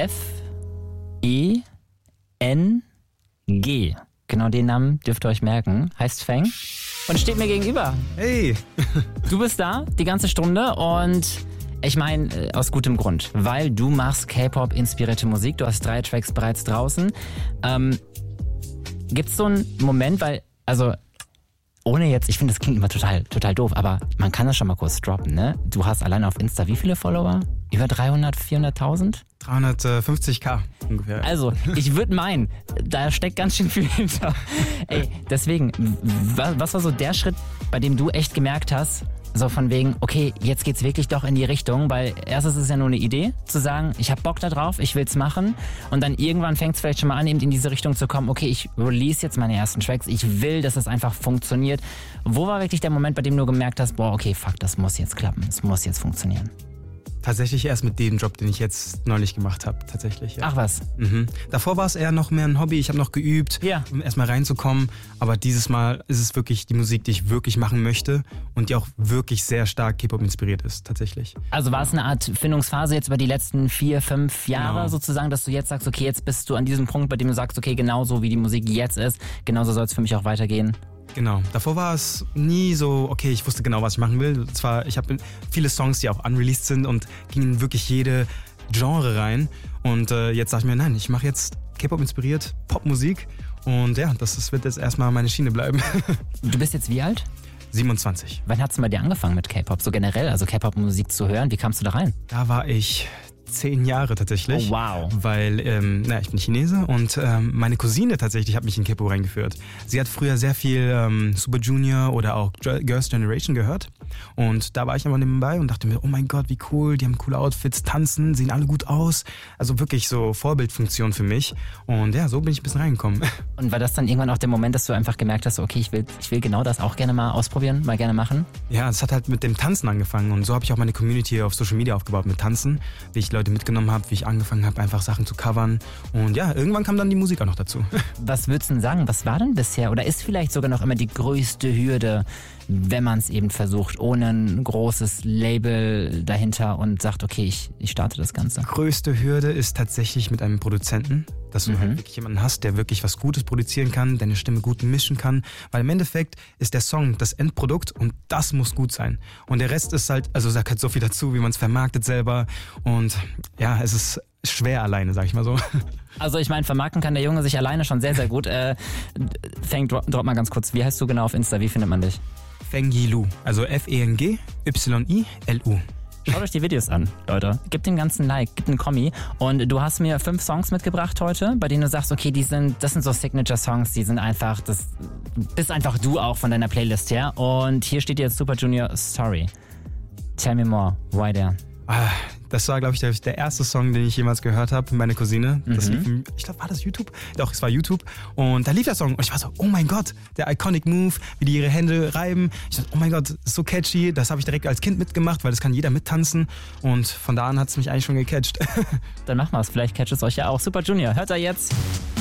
F-E-N-G. Genau den Namen dürft ihr euch merken. Heißt Feng und steht mir gegenüber. Hey! Du bist da die ganze Stunde und ich meine aus gutem Grund, weil du machst K-Pop-inspirierte Musik. Du hast 3 Tracks bereits draußen. Gibt's so einen Moment, weil, also ohne jetzt, ich finde, das klingt immer total doof, aber man kann das schon mal kurz droppen, ne? Du hast allein auf Insta wie viele Follower? Über 300, 400.000? 350.000 ungefähr. Also, ich würde meinen, da steckt ganz schön viel hinter. Ey, deswegen, was war so der Schritt, bei dem du echt gemerkt hast, so von wegen, okay, jetzt geht's wirklich doch in die Richtung, weil erstens ist es ja nur eine Idee, zu sagen, ich hab Bock da drauf, ich will's machen und dann irgendwann fängt's vielleicht schon mal an, eben in diese Richtung zu kommen, okay, ich release jetzt meine ersten Tracks, ich will, dass es einfach funktioniert. Wo war wirklich der Moment, bei dem du gemerkt hast, boah, okay, fuck, das muss jetzt klappen, es muss jetzt funktionieren? Tatsächlich erst mit dem Job, den ich jetzt neulich gemacht habe, tatsächlich. Ja. Ach was? Mhm. Davor war es eher noch mehr ein Hobby, ich habe noch geübt, um erstmal reinzukommen, aber dieses Mal ist es wirklich die Musik, die ich wirklich machen möchte und die auch wirklich sehr stark K-Pop inspiriert ist, tatsächlich. Also war es eine Art Findungsphase jetzt über die letzten 4-5 Jahre sozusagen, dass du jetzt sagst, okay, jetzt bist du an diesem Punkt, bei dem du sagst, okay, genauso wie die Musik jetzt ist, genauso soll es für mich auch weitergehen? Genau. Davor war es nie so, okay, ich wusste genau, was ich machen will. Zwar, ich habe viele Songs, die auch unreleased sind und gingen in wirklich jede Genre rein. Und jetzt sage ich mir, nein, ich mache jetzt K-Pop inspiriert Popmusik. Und ja, wird jetzt erstmal meine Schiene bleiben. Du bist jetzt wie alt? 27. Wann hat's denn bei dir angefangen mit K-Pop? So generell, also K-Pop-Musik zu hören, wie kamst du da rein? Da war ich 10 Jahre tatsächlich. Oh, wow. Weil, ich bin Chinese und meine Cousine tatsächlich hat mich in K-Pop reingeführt. Sie hat früher sehr viel Super Junior oder auch Girls' Generation gehört. Und da war ich immer nebenbei und dachte mir, oh mein Gott, wie cool, die haben coole Outfits, tanzen, sehen alle gut aus. Also wirklich so Vorbildfunktion für mich. Und ja, so bin ich ein bisschen reingekommen. Und war das dann irgendwann auch der Moment, dass du einfach gemerkt hast, okay, ich will genau das auch gerne mal ausprobieren, mal gerne machen? Ja, es hat halt mit dem Tanzen angefangen und so habe ich auch meine Community auf Social Media aufgebaut mit Tanzen, wie ich Leute mitgenommen habe, wie ich angefangen habe, einfach Sachen zu covern. Und ja, irgendwann kam dann die Musik auch noch dazu. Was würdest du denn sagen, was war denn bisher oder ist vielleicht sogar noch immer die größte Hürde, wenn man es eben versucht, ohne ein großes Label dahinter und sagt, okay, ich starte das Ganze? Die größte Hürde ist tatsächlich mit einem Produzenten, dass du halt wirklich jemanden hast, der wirklich was Gutes produzieren kann, deine Stimme gut mischen kann, weil im Endeffekt ist der Song das Endprodukt und das muss gut sein. Und der Rest ist halt, also sagt halt so viel dazu, wie man es vermarktet selber und ja, es ist schwer alleine, sag ich mal so. Also ich meine, vermarkten kann der Junge sich alleine schon sehr, sehr gut. Feng, drop mal ganz kurz, wie heißt du genau auf Insta, wie findet man dich? Fengilu, also F-E-N-G-Y-I-L-U. Schaut euch die Videos an, Leute. Gebt dem ganzen Like, gebt einen Kommi. Und du hast mir 5 Songs mitgebracht heute, bei denen du sagst, okay, das sind so Signature-Songs, die sind einfach, das bist einfach du auch von deiner Playlist her. Und hier steht jetzt Super Junior Sorry. Tell me more, why there? Das war, glaube ich, der erste Song, den ich jemals gehört habe, meine Cousine. Das lief, ich glaube, war das YouTube? Doch, es war YouTube. Und da lief der Song und ich war so, oh mein Gott, der Iconic Move, wie die ihre Hände reiben. Ich dachte, oh mein Gott, ist so catchy. Das habe ich direkt als Kind mitgemacht, weil das kann jeder mittanzen. Und von da an hat es mich eigentlich schon gecatcht. Dann machen wir es. Vielleicht catcht es euch ja auch. Super Junior, hört er jetzt.